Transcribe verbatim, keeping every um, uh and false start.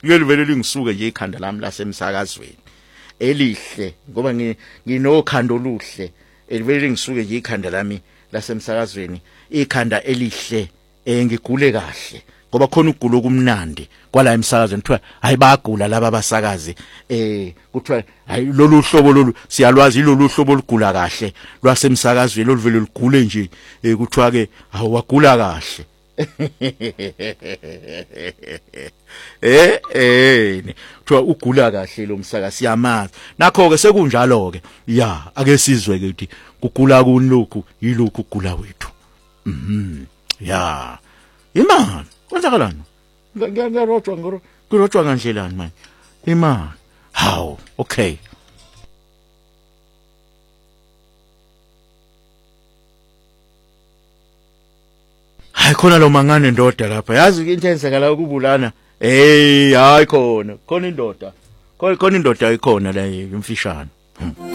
ngiyelivele lingisuke nje ikhanda lami lasemsakazweni elihle ngoba nginokhando oluhle elivele ngisuke nje ikhanda lami lasemsakazweni ikhanda elihle engigule kahle ngoba khona ukugula okumnandi kwala emsakazweni kuthiwa hayi bayagula laba abasakazi eh kuthiwa hayi lolu hlobo lolu siyalwazi lolu hlobo olugula kahle lwasemsakazweni oluvele ligule nje kuthiwa ke awagula kahle eh eh kuthiwa ugula kahle lo msaka siyamazi nakho ke sekunjalo ke ya ake sizwe ke ukuthi kugula kuni lokhu yilokhu ugula wethu mhm ya imani kwenzakalani ngiyarojwa ngoro kurojwa kanjelani manje imani how okay hayi khona lo mangane ndoda lapha yazi into enzekala ukubulana hey hayi khona khona indoda khona indoda ikhona la emfishane